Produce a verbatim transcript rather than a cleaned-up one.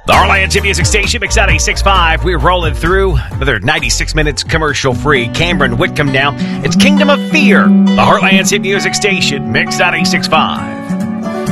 The Heartland Hit Music Station, Mix ninety-six point five. We're rolling through another ninety-six minutes commercial-free. Cameron Whitcomb now. It's Kingdom of Fear. The Heartland Hit Music Station, Mix ninety-six point five.